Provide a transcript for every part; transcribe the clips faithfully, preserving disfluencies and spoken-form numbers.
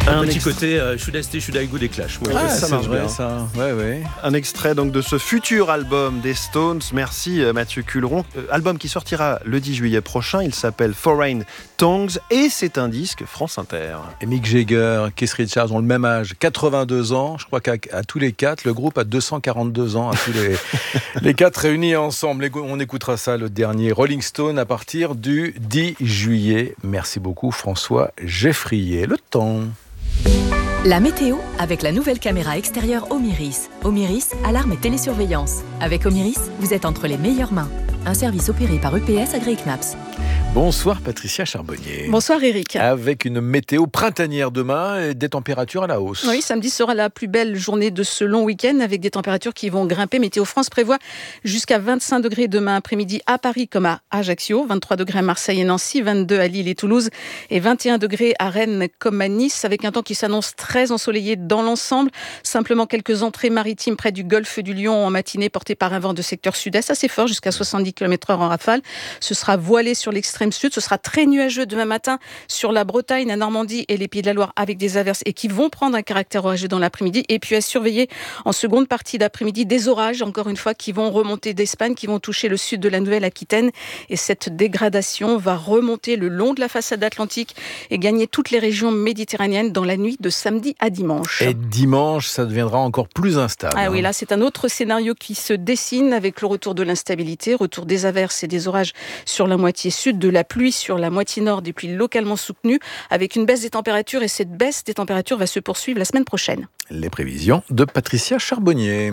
Un petit ex... côté euh, Should I Stay, Should I Go des Clash. Ouais, ah, ça marche vrai, bien. Ça. Ouais, ouais. Un extrait donc de ce futur album des Stones. Merci Mathieu Culeron. Euh, album qui sortira le dix juillet prochain. Il s'appelle Foreign Tongues et c'est un disque France Inter. Et Mick Jagger, Keith Richards ont le même âge, quatre-vingt-deux ans. Je crois qu'à à tous les quatre, le groupe a deux cent quarante-deux ans, à tous les, les quatre réunis ensemble. On écoutera ça, le dernier Rolling Stone, à partir du dix juillet. Merci beaucoup François Geffrier. Le temps. La météo avec la nouvelle caméra extérieure Omiris. Omiris, alarme et télésurveillance. Avec Omiris, vous êtes entre les meilleures mains. Un service opéré par U P S agréé C N A P S. Bonsoir Patricia Charbonnier. Bonsoir Eric. Avec une météo printanière demain et des températures à la hausse. Oui, samedi sera la plus belle journée de ce long week-end avec des températures qui vont grimper. Météo France prévoit jusqu'à vingt-cinq degrés demain après-midi à Paris comme à Ajaccio, vingt-trois degrés à Marseille et Nancy, vingt-deux à Lille et Toulouse et vingt et un degrés à Rennes comme à Nice avec un temps qui s'annonce très ensoleillé dans l'ensemble. Simplement quelques entrées maritimes près du golfe du Lion en matinée portées par un vent de secteur sud-est assez fort jusqu'à soixante-dix kilomètres heure en rafale. Ce sera voilé sur l'extrême sud. Ce sera très nuageux demain matin sur la Bretagne, la Normandie et les Pays de la Loire avec des averses et qui vont prendre un caractère orageux dans l'après-midi. Et puis à surveiller en seconde partie d'après-midi des orages, encore une fois, qui vont remonter d'Espagne, qui vont toucher le sud de la Nouvelle-Aquitaine. Et cette dégradation va remonter le long de la façade atlantique et gagner toutes les régions méditerranéennes dans la nuit de samedi à dimanche. Et dimanche, ça deviendra encore plus instable. Ah oui, là, c'est un autre scénario qui se dessine avec le retour de l'instabilité, retour des averses et des orages sur la moitié sud, de la pluie sur la moitié nord, des pluies localement soutenues, avec une baisse des températures. Et cette baisse des températures va se poursuivre la semaine prochaine. Les prévisions de Patricia Charbonnier.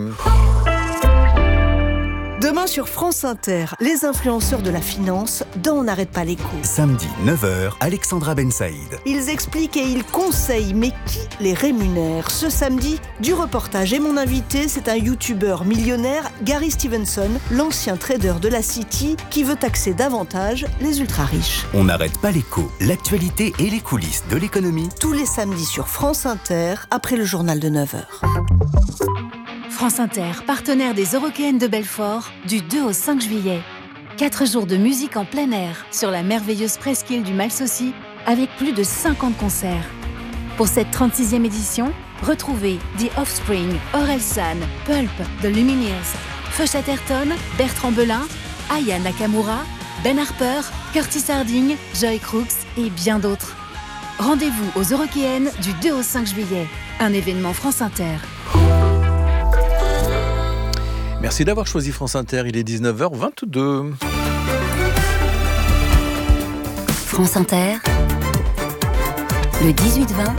Demain sur France Inter, les influenceurs de la finance dans On n'arrête pas l'écho. Samedi neuf heures, Alexandra Ben Saïd. Ils expliquent et ils conseillent, mais qui les rémunère ? Ce samedi, du reportage. Et mon invité, c'est un youtubeur millionnaire, Gary Stevenson, l'ancien trader de la City, qui veut taxer davantage les ultra-riches. On n'arrête pas l'écho, l'actualité et les coulisses de l'économie. Tous les samedis sur France Inter, après le journal de neuf heures. France Inter, partenaire des Eurockéennes de Belfort, du deux au cinq juillet. Quatre jours de musique en plein air sur la merveilleuse presqu'île du Malsaucy, avec plus de cinquante concerts. Pour cette trente-sixième édition, retrouvez The Offspring, Orelsan, Pulp, The Lumineers, Feu Chatterton, Bertrand Belin, Aya Nakamura, Ben Harper, Curtis Harding, Joy Crooks et bien d'autres. Rendez-vous aux Eurockéennes du deux au cinq juillet. Un événement France Inter. Merci d'avoir choisi France Inter, il est dix-neuf heures vingt-deux. France Inter, le dix-huit vingt,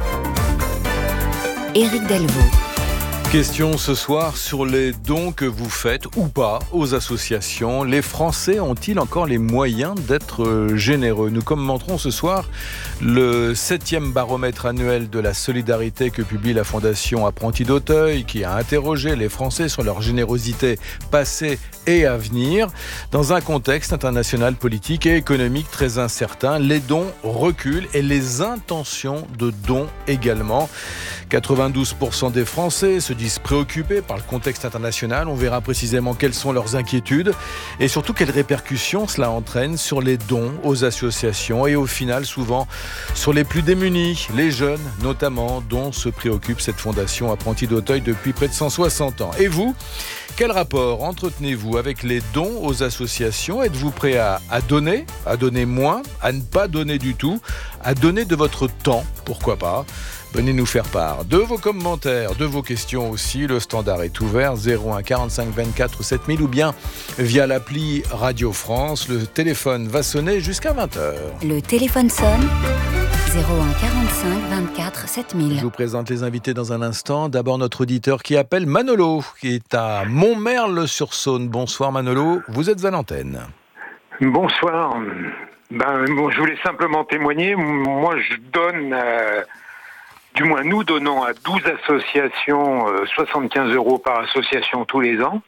Éric Delvaux. Question ce soir sur les dons que vous faites ou pas aux associations. Les Français ont-ils encore les moyens d'être généreux ? Nous commenterons ce soir le septième baromètre annuel de la solidarité que publie la Fondation Apprentis d'Auteuil, qui a interrogé les Français sur leur générosité passée et à venir. Dans un contexte international, politique et économique très incertain, les dons reculent et les intentions de dons également. quatre-vingt-douze pour cent des Français se disent préoccupés par le contexte international. On verra précisément quelles sont leurs inquiétudes et surtout quelles répercussions cela entraîne sur les dons aux associations et au final souvent sur les plus démunis, les jeunes notamment, dont se préoccupe cette Fondation Apprentis d'Auteuil depuis près de cent soixante ans. Et vous ? Quel rapport entretenez-vous avec les dons aux associations ? Êtes-vous prêt à, à donner, à donner moins, à ne pas donner du tout, à donner de votre temps, pourquoi pas ? Venez nous faire part de vos commentaires, de vos questions aussi. Le standard est ouvert, zéro un quarante-cinq vingt-quatre sept mille ou bien via l'appli Radio France. Le téléphone va sonner jusqu'à vingt heures. Le téléphone sonne, zéro un quarante-cinq vingt-quatre sept mille. Je vous présente les invités dans un instant. D'abord notre auditeur qui appelle Manolo, qui est à Montmerle-sur-Saône. Bonsoir Manolo, vous êtes à l'antenne. Bonsoir. Ben, bon, je voulais simplement témoigner. Moi, je donne... Euh... Du moins, nous donnons à douze associations euh, soixante-quinze euros par association tous les ans,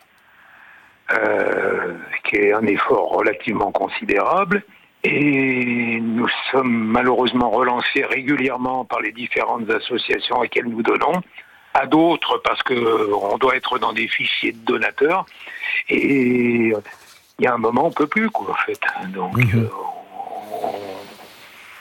euh, qui est un effort relativement considérable. Et nous sommes malheureusement relancés régulièrement par les différentes associations auxquelles nous donnons, à d'autres parce qu'on doit être dans des fichiers de donateurs. Et il y a un moment, on ne peut plus, quoi, en fait. Donc, mmh. euh, on...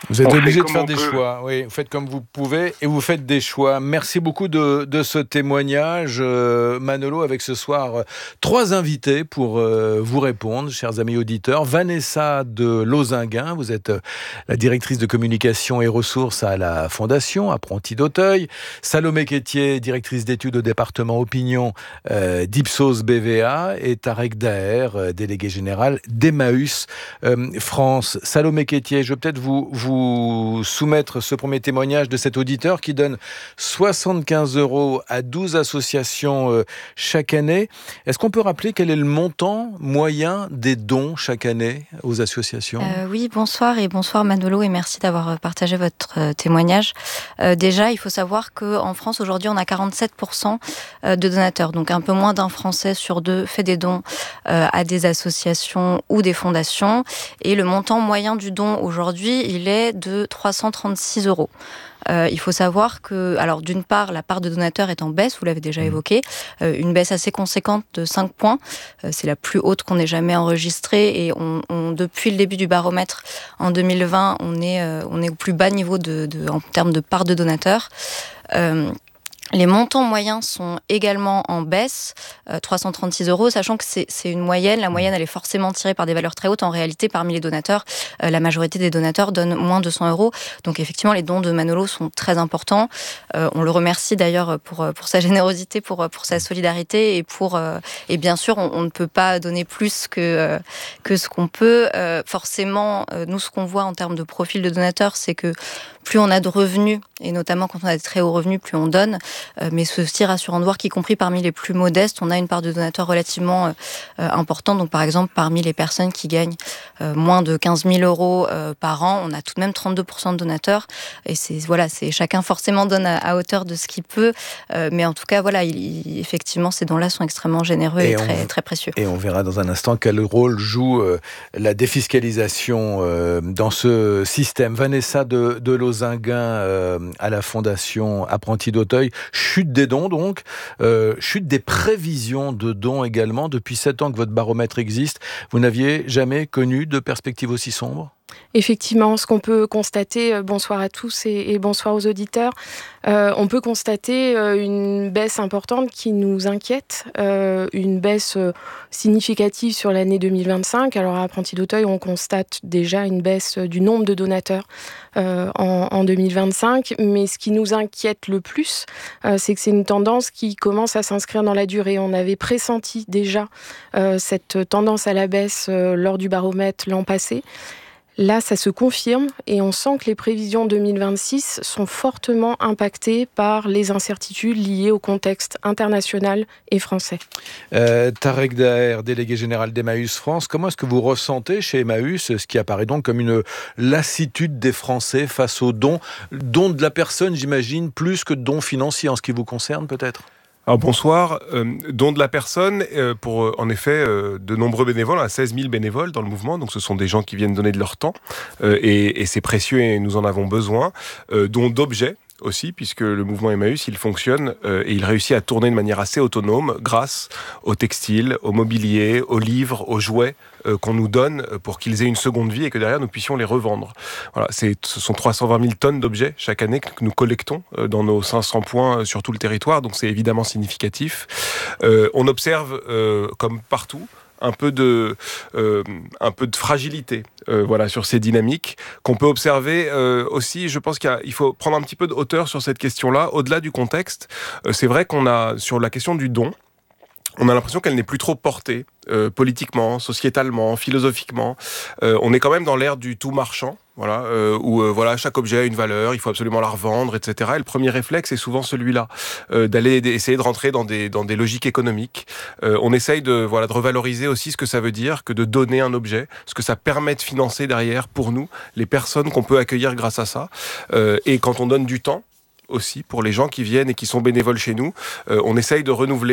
Vous êtes On obligé fait de faire comme des on peut. choix. Oui, vous faites comme vous pouvez et vous faites des choix. Merci beaucoup de, de ce témoignage, euh, Manolo, avec ce soir euh, trois invités pour euh, vous répondre, chers amis auditeurs. Vanessa de Lozinguin, vous êtes euh, la directrice de communication et ressources à la Fondation Apprentis d'Auteuil. Salomé Quétier, directrice d'études au département opinion euh, d'Ipsos B V A, et Tarek Daher, euh, délégué général d'Emmaüs euh, France. Salomé Quétier, je vais peut-être vous, vous soumettre ce premier témoignage de cet auditeur qui donne soixante-quinze euros à douze associations euh, chaque année. Est-ce qu'on peut rappeler quel est le montant moyen des dons chaque année aux associations ? euh, Oui, bonsoir et bonsoir Manolo et merci d'avoir partagé votre euh, témoignage. Euh, déjà, il faut savoir qu'en France, aujourd'hui, on a quarante-sept pour cent de donateurs, donc un peu moins d'un Français sur deux fait des dons euh, à des associations ou des fondations. Et le montant moyen du don aujourd'hui, il est de trois cent trente-six euros. Euh, il faut savoir que, alors d'une part, la part de donateurs est en baisse, vous l'avez déjà évoqué, euh, une baisse assez conséquente de cinq points. Euh, c'est la plus haute qu'on ait jamais enregistrée et on, on, depuis le début du baromètre en deux mille vingt, on est, euh, on est au plus bas niveau de, de, en termes de part de donateurs. Euh, Les montants moyens sont également en baisse, euh, trois cent trente-six euros, sachant que c'est, c'est une moyenne. La moyenne, elle est forcément tirée par des valeurs très hautes. En réalité, parmi les donateurs, euh, la majorité des donateurs donnent moins de cent euros. Donc effectivement, les dons de Manolo sont très importants. Euh, on le remercie d'ailleurs pour, pour sa générosité, pour, pour sa solidarité. Et, pour, euh, et bien sûr, on, on ne peut pas donner plus que, euh, que ce qu'on peut. Euh, forcément, euh, nous, ce qu'on voit en termes de profil de donateurs, c'est que plus on a de revenus, et notamment quand on a de très hauts revenus, plus on donne. Euh, mais c'est aussi rassurant de voir qu'y compris parmi les plus modestes, on a une part de donateurs relativement euh, importante. Donc par exemple, parmi les personnes qui gagnent euh, moins de quinze mille euros euh, par an, on a tout de même trente-deux pour cent de donateurs. Et c'est, voilà, c'est, chacun forcément donne à, à hauteur de ce qu'il peut. Euh, mais en tout cas, voilà, il, il, effectivement, ces dons-là sont extrêmement généreux et, et très, on, très précieux. Et on verra dans un instant quel rôle joue euh, la défiscalisation euh, dans ce système. Vanessa de, de Lozinguin euh, à la Fondation Apprentis d'Auteuil. Chute des dons donc, euh, chute des prévisions de dons également. Depuis sept ans que votre baromètre existe, vous n'aviez jamais connu de perspective aussi sombre ? Effectivement, ce qu'on peut constater, euh, bonsoir à tous et, et bonsoir aux auditeurs, euh, on peut constater euh, une baisse importante qui nous inquiète, euh, une baisse euh, significative sur l'année deux mille vingt-cinq. Alors à Apprentis d'Auteuil, on constate déjà une baisse du nombre de donateurs euh, en, en deux mille vingt-cinq, mais ce qui nous inquiète le plus, euh, c'est que c'est une tendance qui commence à s'inscrire dans la durée. On avait pressenti déjà euh, cette tendance à la baisse euh, lors du baromètre l'an passé. Là, ça se confirme et on sent que les prévisions deux mille vingt-six sont fortement impactées par les incertitudes liées au contexte international et français. Euh, Tarek Daher, délégué général d'Emmaüs France, comment est-ce que vous ressentez chez Emmaüs ce qui apparaît donc comme une lassitude des Français face aux dons, dons de la personne, j'imagine, plus que de dons financiers en ce qui vous concerne peut-être ? Alors bonsoir, euh, don de la personne, euh, pour euh, en effet euh, de nombreux bénévoles, on a seize mille bénévoles dans le mouvement, donc ce sont des gens qui viennent donner de leur temps, euh, et, et c'est précieux et nous en avons besoin, euh, don d'objets aussi, puisque le mouvement Emmaüs, il fonctionne euh, et il réussit à tourner de manière assez autonome grâce au textile, au mobilier, aux livres, aux jouets euh, qu'on nous donne pour qu'ils aient une seconde vie et que derrière nous puissions les revendre. Voilà, c'est, ce sont trois cent vingt mille tonnes d'objets chaque année que nous collectons euh, dans nos cinq cents points sur tout le territoire, donc c'est évidemment significatif. Euh, on observe, euh, comme partout, un peu de, euh, un peu de fragilité euh, voilà, sur ces dynamiques qu'on peut observer euh, aussi. Je pense qu'il y a, il faut prendre un petit peu de hauteur sur cette question-là. Au-delà du contexte, euh, c'est vrai qu'on a, sur la question du don, on a l'impression qu'elle n'est plus trop portée euh, politiquement, sociétalement, philosophiquement. Euh, on est quand même dans l'ère du tout marchand, voilà, euh, où euh, voilà, chaque objet a une valeur, il faut absolument la revendre, et cetera. Et le premier réflexe est souvent celui-là, euh, d'aller essayer de rentrer dans des, dans des logiques économiques. Euh, on essaye de, voilà, de revaloriser aussi ce que ça veut dire que de donner un objet, ce que ça permet de financer derrière pour nous, les personnes qu'on peut accueillir grâce à ça. Euh, et quand on donne du temps, aussi pour les gens qui viennent et qui sont bénévoles chez nous, euh, on essaye de renouveler